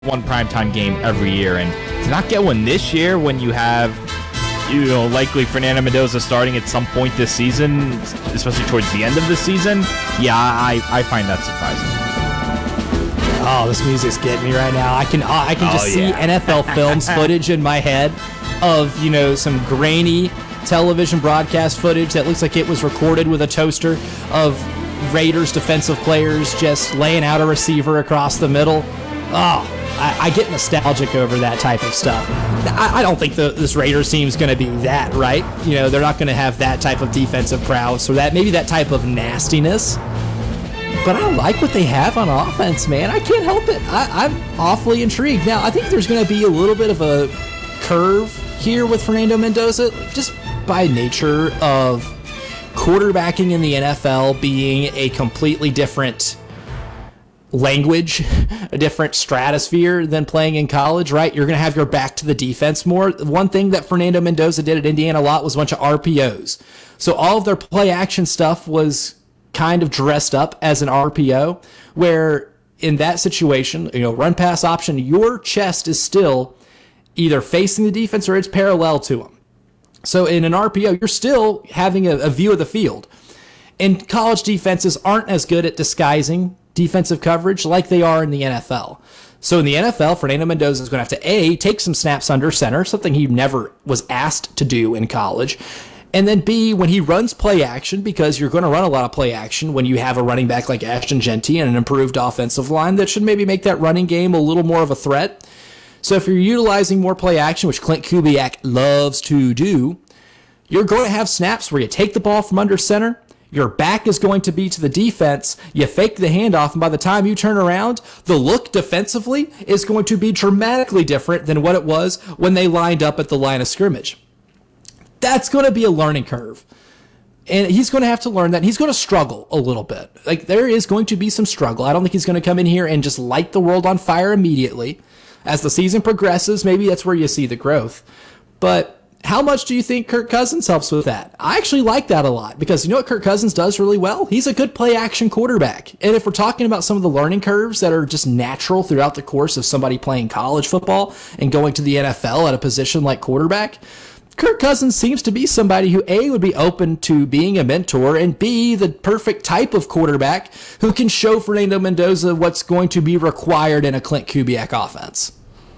one primetime game every year, and to not get one this year when you have, likely Fernando Mendoza starting at some point this season, especially towards the end of the season, I find that surprising. Oh, this music's getting me right now. I can just see NFL Films footage in my head of, some grainy television broadcast footage that looks like it was recorded with a toaster of Raiders defensive players just laying out a receiver across the middle. Oh, I get nostalgic over that type of stuff. I don't think this Raiders team is going to be that, right? They're not going to have that type of defensive prowess or maybe that type of nastiness. But I like what they have on offense, man. I can't help it. I'm awfully intrigued. Now, I think there's going to be a little bit of a curve here with Fernando Mendoza, just by nature of quarterbacking in the NFL being a completely different language, a different stratosphere than playing in college, right? You're going to have your back to the defense more. One thing that Fernando Mendoza did at Indiana a lot was a bunch of RPOs. So all of their play action stuff was kind of dressed up as an RPO, where in that situation, run pass option, your chest is still either facing the defense or it's parallel to them. So in an RPO, you're still having a view of the field. And college defenses aren't as good at disguising defensive coverage like they are in the NFL. So in the NFL, Fernando Mendoza is going to have to A, take some snaps under center, something he never was asked to do in college. And then B, when he runs play action, because you're going to run a lot of play action when you have a running back like Ashton Jeanty and an improved offensive line that should maybe make that running game a little more of a threat. So if you're utilizing more play action, which Klint Kubiak loves to do, you're going to have snaps where you take the ball from under center, your back is going to be to the defense, you fake the handoff, and by the time you turn around, the look defensively is going to be dramatically different than what it was when they lined up at the line of scrimmage. That's going to be a learning curve. And he's going to have to learn that. And he's going to struggle a little bit. Like, there is going to be some struggle. I don't think he's going to come in here and just light the world on fire immediately. As the season progresses, maybe that's where you see the growth. But how much do you think Kirk Cousins helps with that? I actually like that a lot, because you know what Kirk Cousins does really well? He's a good play-action quarterback. And if we're talking about some of the learning curves that are just natural throughout the course of somebody playing college football and going to the NFL at a position like quarterback, Kirk Cousins seems to be somebody who, A, would be open to being a mentor, and B, the perfect type of quarterback who can show Fernando Mendoza what's going to be required in a Klint Kubiak offense.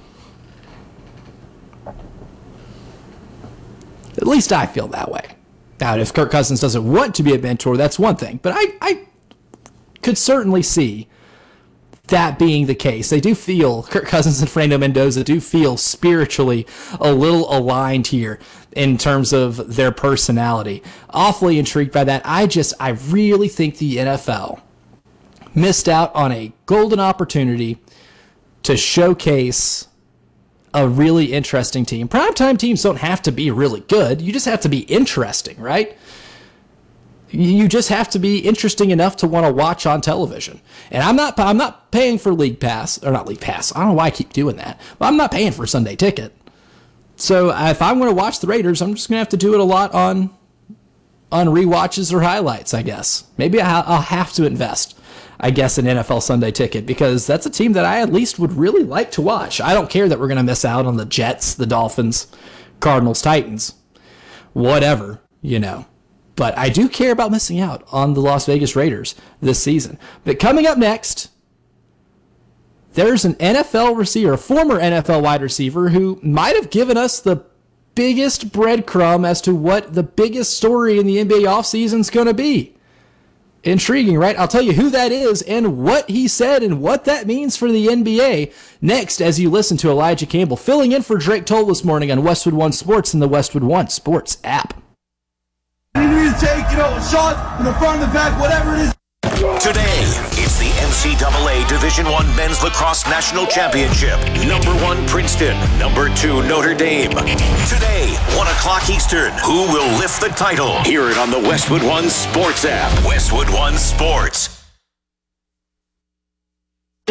At least I feel that way. Now, if Kirk Cousins doesn't want to be a mentor, that's one thing. But I could certainly see that being the case. They do feel, Kirk Cousins and Fernando Mendoza do feel spiritually a little aligned here in terms of their personality. Awfully intrigued by that. I really think the NFL missed out on a golden opportunity to showcase a really interesting team. Primetime teams don't have to be really good. You just have to be interesting, right? You just have to be interesting enough to want to watch on television. And I'm not paying for League Pass, or not League Pass. I don't know why I keep doing that. But I'm not paying for a Sunday ticket. So if I'm going to watch the Raiders, I'm just going to have to do it a lot on rewatches or highlights, I guess. Maybe I'll have to invest, I guess, an NFL Sunday ticket, because that's a team that I at least would really like to watch. I don't care that we're going to miss out on the Jets, the Dolphins, Cardinals, Titans, whatever, But I do care about missing out on the Las Vegas Raiders this season. But coming up next, there's an NFL receiver, a former NFL wide receiver, who might have given us the biggest breadcrumb as to what the biggest story in the NBA offseason is going to be. Intriguing, right? I'll tell you who that is and what he said and what that means for the NBA next, as you listen to Elijah Campbell filling in for Drake Toll this morning on Westwood One Sports and the Westwood One Sports app. You need to take, a shot from the front and the back, whatever it is. Today, it's the NCAA Division I Men's Lacrosse National Championship. Number 1, Princeton. Number 2, Notre Dame. Today, 1 o'clock Eastern. Who will lift the title? Hear it on the Westwood One Sports app. Westwood One Sports.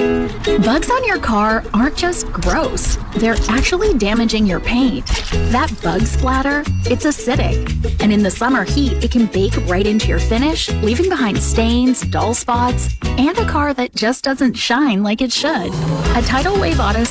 Bugs on your car aren't just gross, they're actually damaging your paint. That bug splatter, it's acidic, and in the summer heat, it can bake right into your finish, leaving behind stains, dull spots, and a car that just doesn't shine like it should. A Tidal Wave Auto